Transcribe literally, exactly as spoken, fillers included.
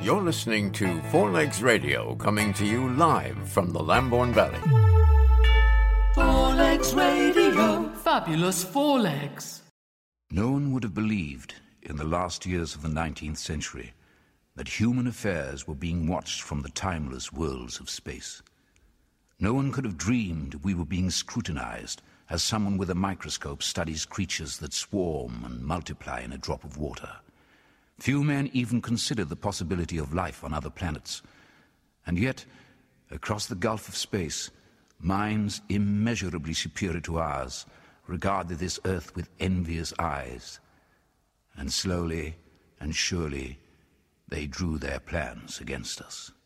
You're listening to Four Legs Radio, coming to you live from the Lambourne Valley. Four Legs Radio. Fabulous Four Legs. No one would have believed in the last years of the nineteenth century that human affairs were being watched from the timeless worlds of space. No one could have dreamed we were being scrutinized as someone with a microscope studies creatures that swarm and multiply in a drop of water. Few men even considered the possibility of life on other planets. And yet, across the gulf of space, minds immeasurably superior to ours regarded this Earth with envious eyes. And slowly and surely, they drew their plans against us.